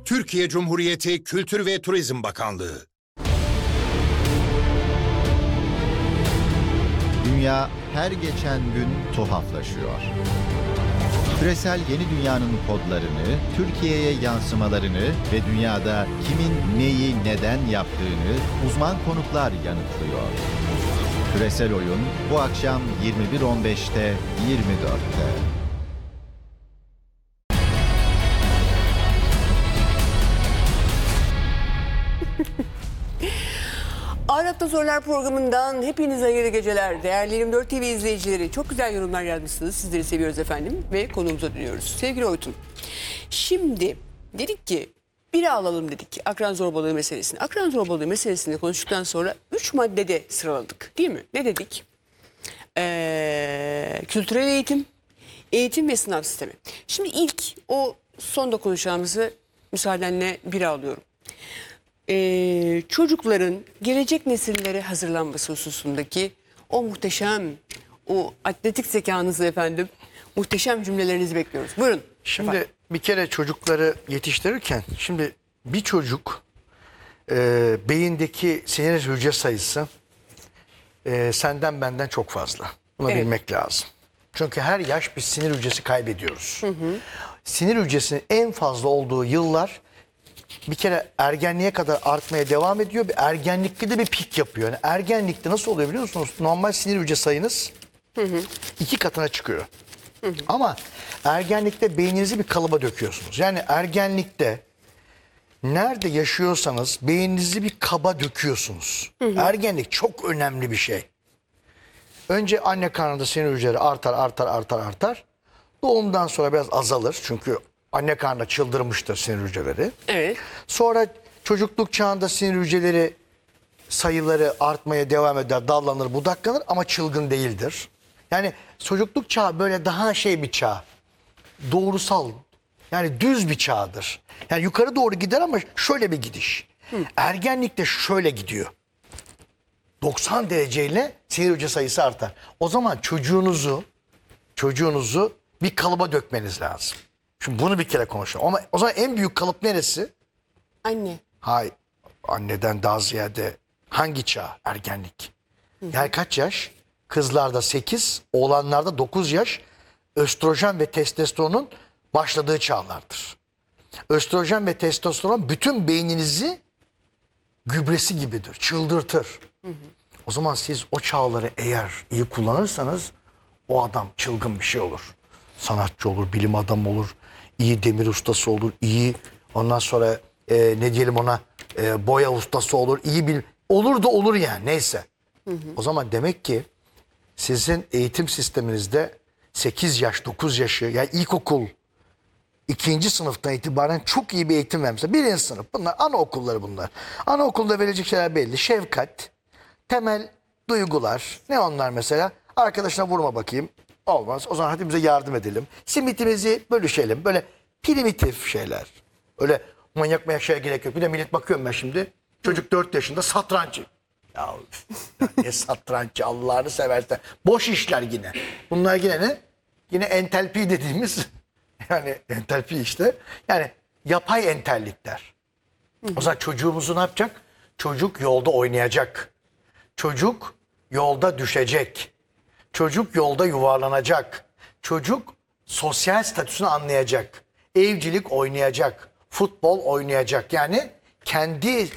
Türkiye Cumhuriyeti Kültür ve Turizm Bakanlığı. Dünya her geçen gün tuhaflaşıyor. Küresel yeni dünyanın kodlarını, Türkiye'ye yansımalarını ve dünyada kimin neyi neden yaptığını uzman konuklar yanıtlıyor. Küresel Oyun bu akşam 21.15'te 24'te. Ahlakta Sorular programından hepinize hayırlı geceler. Değerli 24 TV izleyicileri, çok güzel yorumlar yazmışsınız. Sizleri seviyoruz efendim ve konuğumuza dönüyoruz. Sevgili Oytun, şimdi dedik ki biri alalım dedik akran zorbalığı meselesini. Akran zorbalığı meselesini konuştuktan sonra 3 maddede sıraladık değil mi? Ne dedik? Kültürel eğitim, eğitim ve sınav sistemi. Şimdi ilk o sonda konuşacağımızı müsaadenle biri alıyorum. Çocukların gelecek nesillere hazırlanması hususundaki o muhteşem, o atletik zekanızı efendim, muhteşem cümlelerinizi bekliyoruz. Buyurun. Şimdi efendim. bir kere çocukları yetiştirirken şimdi bir çocuk beyindeki sinir hücre sayısı senden benden çok fazla. Bunu Evet. bilmek lazım. Çünkü her yaş bir sinir hücresi kaybediyoruz. Sinir hücresinin en fazla olduğu yıllar bir kere ergenliğe kadar artmaya devam ediyor. Bir ergenlikte de bir pik yapıyor. Yani ergenlikte nasıl oluyor biliyor musunuz? Normal sinir hücre sayınız 2 katına çıkıyor. Ama ergenlikte beyninizi bir kalıba döküyorsunuz. Yani ergenlikte nerede yaşıyorsanız beyninizi bir kaba döküyorsunuz. Ergenlik çok önemli bir şey. Önce anne karnında sinir hücreleri artar. Doğumdan sonra biraz azalır. Çünkü anne karnında çıldırmıştır sinir hücreleri. Evet. Sonra çocukluk çağında sinir hücreleri sayıları artmaya devam eder, dallanır, budaklanır ama çılgın değildir. Yani çocukluk çağı böyle daha bir çağ. Doğrusal, yani düz bir çağdır. Yani yukarı doğru gider ama şöyle bir gidiş. Ergenlikte şöyle gidiyor. 90 dereceyle sinir hücre sayısı artar. O zaman çocuğunuzu bir kalıba dökmeniz lazım. Şimdi bunu bir kere konuşalım. Ama o zaman en büyük kalıp neresi? Anne. Hayır. Anneden daha ziyade hangi çağ? Ergenlik. Yani kaç yaş? Kızlarda 8, oğlanlarda 9 yaş. Östrojen ve testosteronun başladığı çağlardır. Östrojen ve testosteron bütün beyninizi gübresi gibidir. Çıldırtır. O zaman siz o çağları eğer iyi kullanırsanız o adam çılgın bir şey olur. Sanatçı olur, bilim adamı olur, iyi demir ustası olur, iyi ondan sonra ne diyelim ona boya ustası olur, iyi bir olur da olur yani neyse. O zaman demek ki sizin eğitim sisteminizde 8 yaş, 9 yaşı yani ilkokul 2. sınıftan itibaren çok iyi bir eğitim vermişler. 1. sınıf bunlar anaokulları bunlar. Anaokulda verecek şeyler belli. Şefkat, temel duygular. Ne onlar mesela? Arkadaşına vurma bakayım. Olmaz. O zaman hadi bize yardım edelim. Simitimizi bölüşelim. Böyle primitif şeyler. Öyle manyak şeye gerek yok. Bir de millet bakıyorum ben şimdi. Çocuk 4 yaşında satranççı. Ya ne satranççı Allah'ını seversen. Boş işler yine. Bunlar yine ne? Yine entelpi dediğimiz yani entelpi işte. Yani yapay entellikler. O zaman çocuğumuzu ne yapacak? Çocuk yolda oynayacak. Çocuk yolda düşecek. Çocuk yolda yuvarlanacak. Çocuk sosyal statüsünü anlayacak. Evcilik oynayacak. Futbol oynayacak. Yani kendi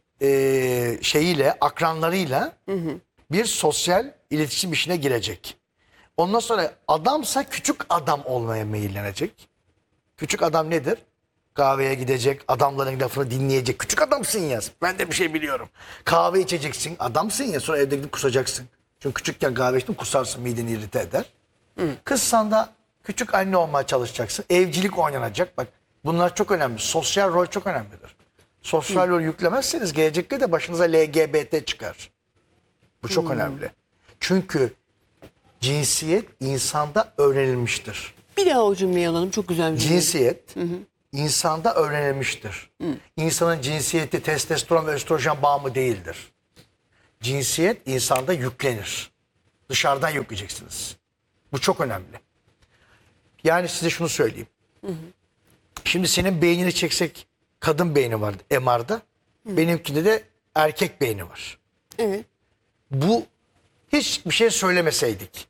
akranlarıyla bir sosyal iletişim işine girecek. Ondan sonra adamsa küçük adam olmaya meyillenecek. Küçük adam nedir? Kahveye gidecek, adamların lafını dinleyecek. Küçük adamsın ya. Ben de bir şey biliyorum. Kahve içeceksin. Adamsın ya. Sonra evde gidip kusacaksın. Çünkü küçükken kahve içtin kusarsın. Mideni irite eder. Kızsan da küçük anne olmaya çalışacaksın. Evcilik oynanacak. Bak bunlar çok önemli. Sosyal rol çok önemlidir. Sosyal rol yüklemezseniz gelecekte de başınıza LGBT çıkar. Bu çok önemli. Çünkü cinsiyet insanda öğrenilmiştir. Bir daha o cümleyi alalım. Çok güzel bir cümle. Cinsiyet insanda öğrenilmiştir. İnsanın cinsiyeti testosteron ve östrojen bağımı değildir. Cinsiyet insanda yüklenir. Dışarıdan yükleyeceksiniz. Bu çok önemli. Yani size şunu söyleyeyim. Şimdi senin beynini çeksek kadın beyni var MR'da. Benimkinde de erkek beyni var. Evet. Bu hiçbir şey söylemeseydik,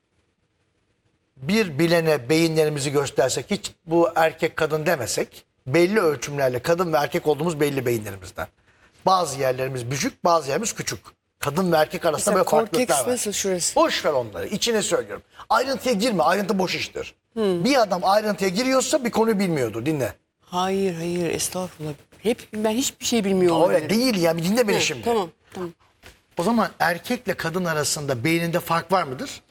bir bilene beyinlerimizi göstersek, hiç bu erkek kadın demesek, belli ölçümlerle kadın ve erkek olduğumuz belli beyinlerimizden. Bazı yerlerimiz büyük, bazı yerlerimiz küçük. Kadın ve erkek arasında Mesela böyle farklılıklar korteks var. nasıl şurası? Boş ver onları. İçine söylüyorum. Ayrıntıya girme. Ayrıntı boş iştir. Bir adam ayrıntıya giriyorsa bir konuyu bilmiyordur. Dinle. Hayır estağfurullah. Ben hiçbir şey bilmiyorum. Öyle değil ya. Bir dinle beni şimdi. Tamam. O zaman erkekle kadın arasında beyninde fark var mıdır?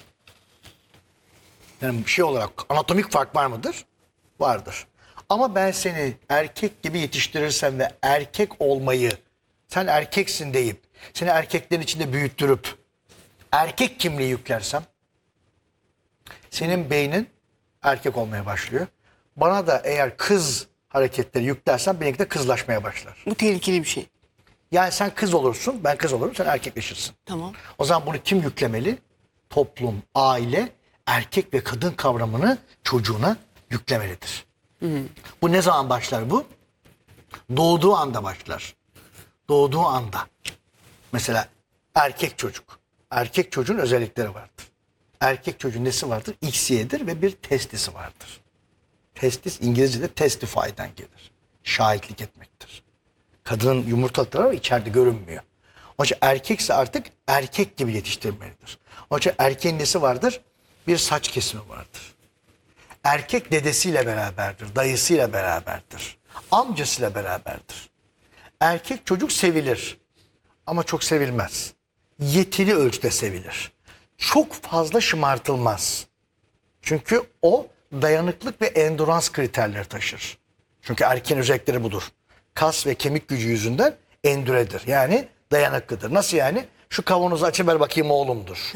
Yani şey olarak anatomik fark var mıdır? Vardır. Ama ben seni erkek gibi yetiştirirsem ve erkek olmayı, sen erkeksin deyip seni erkeklerin içinde büyüttürüp erkek kimliği yüklersem, senin beynin erkek olmaya başlıyor. Bana da eğer kız hareketleri yüklersen benimki de kızlaşmaya başlar. Bu tehlikeli bir şey. Yani sen kız olursun, ben kız olurum, sen erkekleşirsin. Tamam. O zaman bunu kim yüklemeli? Toplum, aile, erkek ve kadın kavramını çocuğuna yüklemelidir. Bu ne zaman başlar bu? Doğduğu anda başlar. Doğduğu anda. Mesela erkek çocuk. Erkek çocuğun özellikleri vardır. Erkek çocuğun nesi vardır? XY'dir ve bir testisi vardır. Testis İngilizce'de testify'den gelir. Şahitlik etmektir. Kadının yumurtalıkları var, içeride görünmüyor. Onun için erkekse artık erkek gibi yetiştirmelidir. Onun için erkeğin nesi vardır? Bir saç kesimi vardır. Erkek dedesiyle beraberdir, dayısıyla beraberdir, amcasıyla beraberdir. Erkek çocuk sevilir ama çok sevilmez. Yetili ölçüde sevilir. Çok fazla şımartılmaz. Çünkü o dayanıklık ve endurans kriterleri taşır. Çünkü erkeğin özellikleri budur. Kas ve kemik gücü yüzünden endüredir. Yani dayanıklıdır. Nasıl yani? Şu kavanozu açıver bakayım oğlumdur.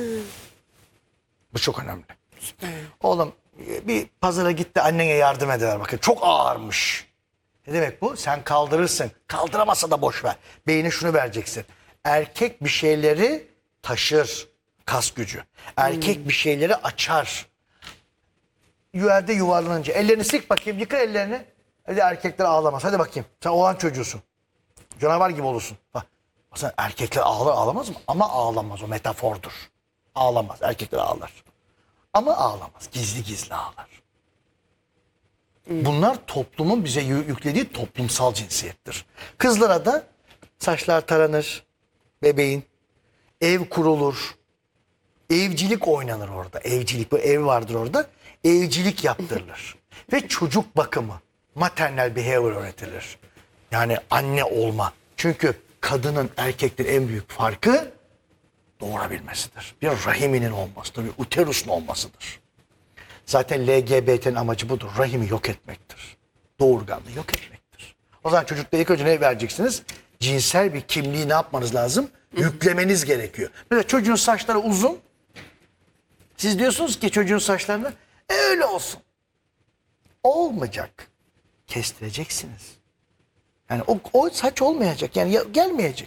Bu çok önemli. Süper. Oğlum bir pazara git de annene yardım eder bakın. Çok ağırmış. Ne demek bu? Sen kaldırırsın. Kaldıramasa da boş ver. Beyni şunu vereceksin. Erkek bir şeyleri taşır. Kas gücü. Erkek bir şeyleri açar. Yerde yuvarlanınca. Ellerini sık bakayım. Yıka ellerini. Hadi erkekler ağlamaz. Hadi bakayım. Sen oğlan çocuğusun. Canavar gibi olursun. Bak. Aslında erkekler ağlar ağlamaz mı? Ama ağlamaz. O metafordur. Ağlamaz. Erkekler ağlar. Ama ağlamaz. Gizli gizli ağlar. Bunlar toplumun bize yüklediği toplumsal cinsiyettir. Kızlara da saçlar taranır. Bebeğin. Ev kurulur. Evcilik oynanır orada. Evcilik. Bu ev vardır orada. Evcilik yaptırılır. Ve çocuk bakımı. Maternal behavior öğretilir. Yani anne olma. Çünkü kadının erkeklerin en büyük farkı doğurabilmesidir. Bir rahiminin olmasıdır, bir uterusun olmasıdır. Zaten LGBT'nin amacı budur. Rahimi yok etmektir. Doğurganlığı yok etmektir. O zaman çocukta ilk önce ne vereceksiniz? Cinsel bir kimliği ne yapmanız lazım? Yüklemeniz gerekiyor. Mesela çocuğun saçları uzun. Siz diyorsunuz ki çocuğun saçlarını öyle olsun. Olmayacak. Kestireceksiniz. Yani o saç olmayacak. Yani gelmeyecek.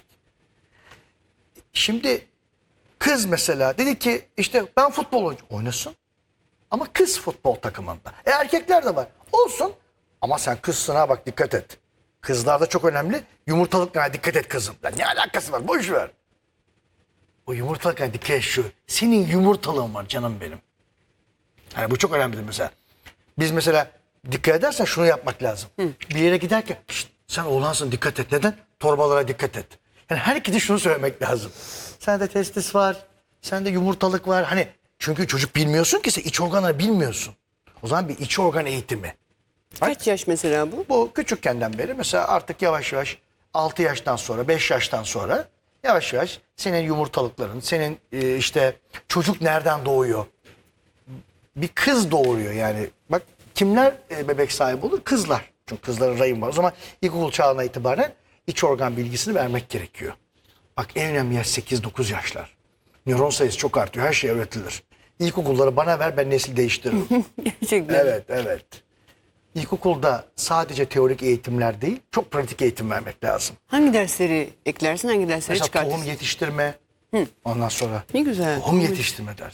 Şimdi kız mesela dedi ki işte ben futbol oynasın. Ama kız futbol takımında. Erkekler de var. Olsun. Ama sen kızsın ha bak dikkat et. Kızlarda çok önemli. Yumurtalıklarına dikkat et kızım. Lan ne alakası var? Boş ver. O yumurtalıklarına dikkat et şu. Senin yumurtalığın var canım benim. Yani bu çok önemlidir mesela. Biz mesela dikkat edersen şunu yapmak lazım. Bir yere giderken sen oğlansın dikkat et. Neden? Torbalara dikkat et. Yani herkese şunu söylemek lazım. Sende testis var. Sende yumurtalık var. Hani çünkü çocuk bilmiyorsun ki sen iç organları bilmiyorsun. O zaman bir iç organ eğitimi. Kaç yaş mesela bu? Bu küçükkenden beri mesela artık yavaş yavaş 6 yaştan sonra 5 yaştan sonra yavaş yavaş senin yumurtalıkların, senin işte çocuk nereden doğuyor? Bir kız doğuruyor yani. Bak kimler bebek sahibi olur? Kızlar. Çünkü kızların rahim var. O zaman ilkokul çağına itibaren iç organ bilgisini vermek gerekiyor. Bak en önemli yaş 8-9 yaşlar. Nöron sayısı çok artıyor. Her şey öğretilir. İlkokulları bana ver ben nesil değiştiririm. Gerçekten. Evet. İlkokulda sadece teorik eğitimler değil, çok pratik eğitim vermek lazım. Hangi dersleri eklersin, hangi dersleri Mesela çıkartırsın? tohum yetiştirme, ondan sonra Ne güzel. tohum yetiştirme dersi.